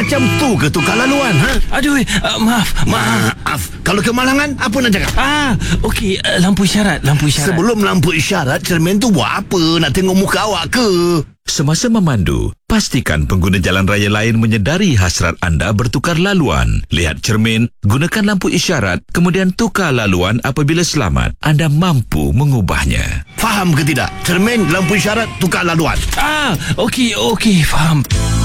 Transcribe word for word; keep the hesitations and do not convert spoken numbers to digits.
Macam tu ke tukar laluan, ha? Aduh, uh, maaf, maaf. Maaf. Kalau kemalangan, apa nak cakap? Ah, okey, uh, lampu isyarat, lampu isyarat. Sebelum lampu isyarat, cermin tu buat apa? Nak tengok muka awak ke? Semasa memandu, pastikan pengguna jalan raya lain menyedari hasrat anda bertukar laluan. Lihat cermin, gunakan lampu isyarat, kemudian tukar laluan apabila selamat. Anda mampu mengubahnya. Faham ke tidak? Cermin, lampu isyarat, tukar laluan. Ah, okey, okey, faham.